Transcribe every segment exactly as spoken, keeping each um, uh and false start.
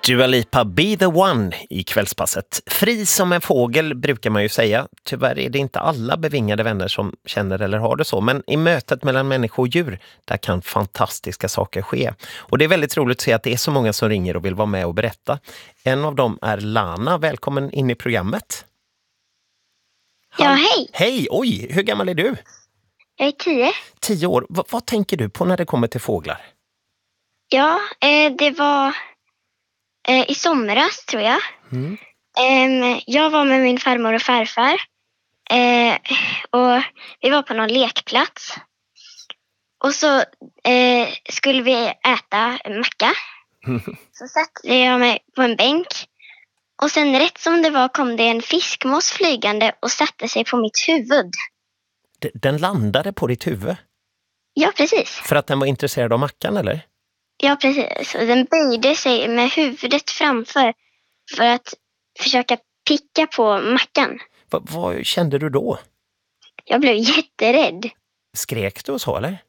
Dua Lipa, Be the One i kvällspasset. Fri som en fågel brukar man ju säga. Tyvärr är det inte alla bevingade vänner som känner eller har det så. Men i mötet mellan människa och djur, där kan fantastiska saker ske. Och det är väldigt roligt att se att det är så många som ringer och vill vara med och berätta. En av dem är Lana. Välkommen in i programmet. Ja, hej. Hej, oj, hur gammal är du? Jag är tio. Tio år. V- vad tänker du på när det kommer till fåglar? Ja, eh, det var eh, i somras tror jag. Mm. Eh, jag var med min farmor och farfar. Eh, och vi var på någon lekplats. Och så eh, skulle vi äta en macka. Så satte jag mig på en bänk. Och sen rätt som det var kom det en fiskmås flygande och satte sig på mitt huvud. D- Den landade på ditt huvud? Ja, precis. För att den var intresserad av mackan, eller? Ja, precis. Och den böjde sig med huvudet framför för att försöka picka på mackan. Va- vad kände du då? Jag blev jätterädd. Skrek du och så, eller?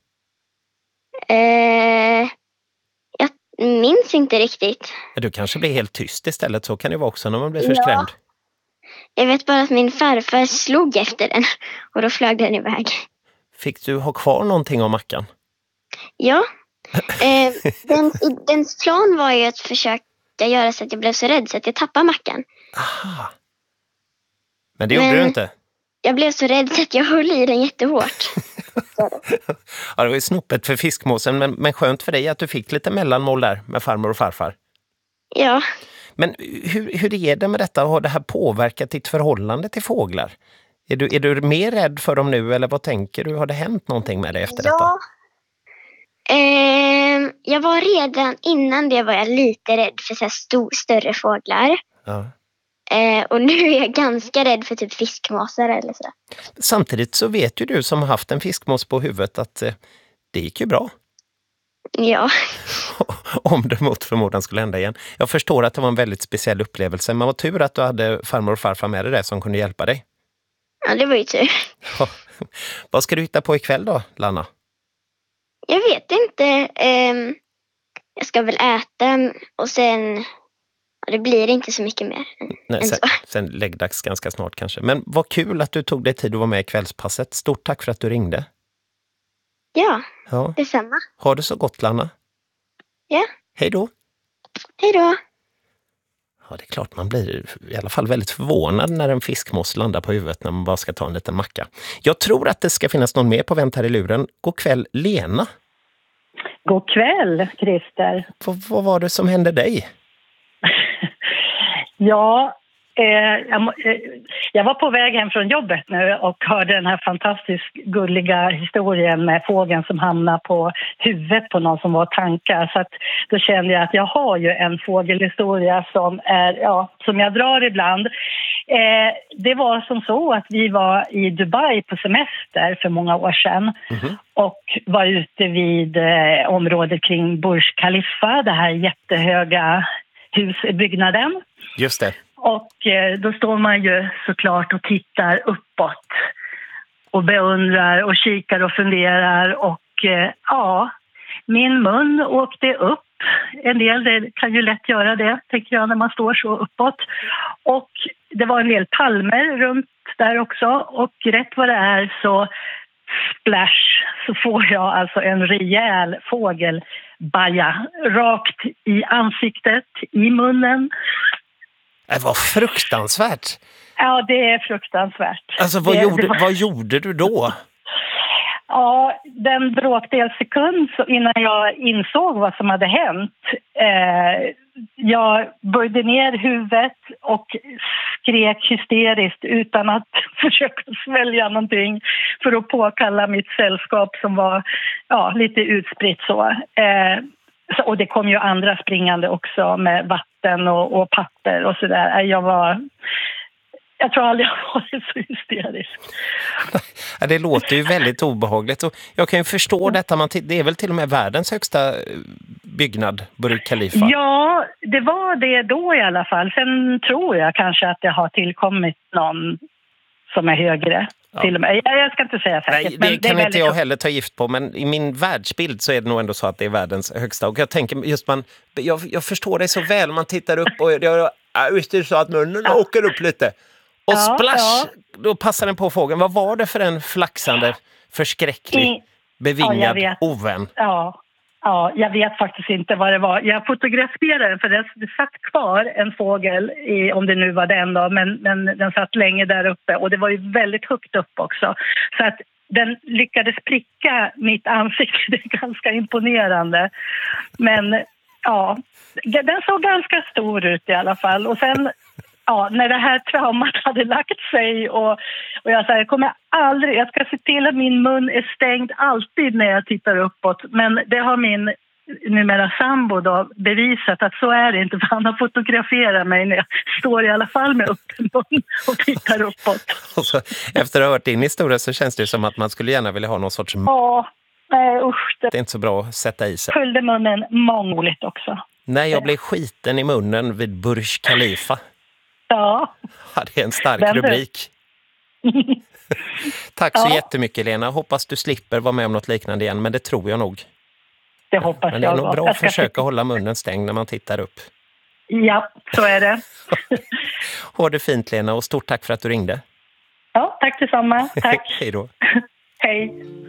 Eh, jag minns inte riktigt. Du kanske blir helt tyst istället, så kan det vara också när man blir Ja. förskrämd. Jag vet bara att min farfar slog efter den och då flög den iväg. Fick du ha kvar någonting av mackan? Ja, eh, den, dens plan var ju att försöka göra så att jag blev så rädd så att jag tappade mackan. Aha. Men det gjorde Men- du inte? Jag blev så rädd så att jag höll i den jättehårt. Ja, det var ju snoppet för fiskmåsen, men, men skönt för dig att du fick lite mellanmål där med farmor och farfar. Ja. Men hur, hur är det med detta? Har det här påverkat ditt förhållande till fåglar? Är du, är du mer rädd för dem nu, eller vad tänker du? Har det hänt någonting med dig efter detta? Ja. Eh, jag var redan innan det var jag lite rädd för så här stor, större fåglar. Ja. Eh, och nu är jag ganska rädd för typ fiskmåsar eller så. Samtidigt så vet ju du som har haft en fiskmås på huvudet att eh, det gick ju bra. Ja. Om det mot förmodan skulle hända igen. Jag förstår att det var en väldigt speciell upplevelse, men vad tur att du hade farmor och farfar med dig där som kunde hjälpa dig. Ja, det var ju tur. Vad ska du hitta på ikväll då, Lana? Jag vet inte. ehm, jag ska väl äta och sen... Ja, det blir inte så mycket mer än, Nej, än sen, så. sen läggdags ganska snart kanske. Men vad kul att du tog dig tid att vara med i kvällspasset. Stort tack för att du ringde. Ja, Ja. detsamma. Ha det så gott, Lana. Ja, Hej då. hej då. Ja, det är klart man blir i alla fall väldigt förvånad när en fiskmås landar på huvudet när man bara ska ta en liten macka. Jag tror att det ska finnas någon mer på vänt här i luren. God kväll, Lena. God kväll, Christer. Vad, vad var det som hände dig? Ja, eh, jag, må- eh, jag var på väg hem från jobbet nu och hörde den här fantastiskt gulliga historien med fågeln som hamnar på huvudet på någon som var tankar. Så att då kände jag att jag har ju en fågelhistoria som, är, ja, som jag drar ibland. Eh, det var som så att vi var i Dubai på semester för många år sedan. Mhm. Och var ute vid eh, området kring Burj Khalifa, det här jättehöga husbyggnaden. Just det. Och eh, då står man ju såklart och tittar uppåt och beundrar och kikar och funderar. Och eh, ja, min mun åkte upp. En del det kan ju lätt göra det, tänker jag, när man står så uppåt. Och det var en del palmer runt där också. Och rätt vad det är så splash, så får jag alltså en rejäl fågelbaja rakt i ansiktet, i munnen. Det var fruktansvärt. Ja, det är fruktansvärt. Alltså, vad, det, gjorde, det var... vad gjorde du då? Ja, den bråkdel sekund så innan jag insåg vad som hade hänt. Eh, jag böjde ner huvudet och skrek hysteriskt utan att försöka svälja någonting för att påkalla mitt sällskap som var ja, lite utspritt så. Eh, så. Och det kom ju andra springande också med vatten och, och papper och sådär. Jag var... Jag tror aldrig jag har varit så hysterisk. Ja, det låter ju väldigt obehagligt. Och jag kan ju förstå detta. Man t- det är väl till och med världens högsta byggnad, Burj Khalifa. Ja, det var det då i alla fall. Sen tror jag kanske att det har tillkommit någon som är högre. Ja. Till och med. Jag, jag ska inte säga säkert. Nej, det men kan det är inte väldigt jag högt. heller ta gift på, men i min världsbild så är det nog ändå så att det är världens högsta. Och jag tänker just man, jag, jag förstår dig så väl, man tittar upp och jag, jag visste så att munnen Ja. åker upp lite. Och Ja, splash, ja. då passar den på fågeln. Vad var det för en flaxande, förskräcklig, I- bevingad Ja, jag vet. ovän? Ja, ja, jag vet faktiskt inte vad det var. Jag fotograferade den för det, det satt kvar en fågel, i, om det nu var den då, men, men den satt länge där uppe och det var ju väldigt högt upp också. Så att den lyckades pricka mitt ansikte, det är ganska imponerande. Men ja, den såg ganska stor ut i alla fall. Och sen, ja, när det här traumat hade lagt sig och, och jag sa, jag kommer aldrig, jag ska se till att min mun är stängd alltid när jag tittar uppåt. Men det har min numera sambo då bevisat att så är det inte, för han har fotograferat mig när jag står i alla fall med öppen mun och tittar uppåt. Och så, efter att ha hört din historia så känns det som att man skulle gärna vilja ha någon sorts... Ja, nej usch, det Det är inte så bra att sätta i sig. fyllde munnen mångordigt också. När jag blev skiten i munnen vid Burj Khalifa. Ja. Ja, det är en stark Den du. rubrik. Tack så Ja. jättemycket, Lena. Hoppas du slipper vara med om något liknande igen, men det tror jag nog. Det hoppas Men det är jag. nog då. bra Jag att ska försöka hålla munnen stängd när man tittar upp. Ja, så är det. Ha det fint, Lena, och stort tack för att du ringde. Ja, tack detsamma. Tack. Hej då. Hej.